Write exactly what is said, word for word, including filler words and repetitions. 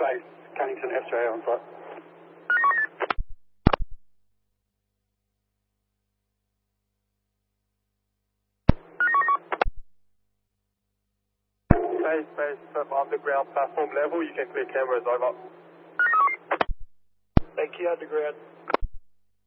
base, Cunnington S J A on site. Base, base, from underground platform level, you can clear cameras, over. Thank you, underground.